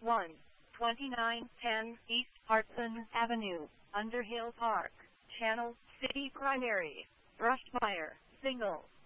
1, 2910 East Hartson Avenue, Underhill Park, Channel City Primary, Brushfire, Single.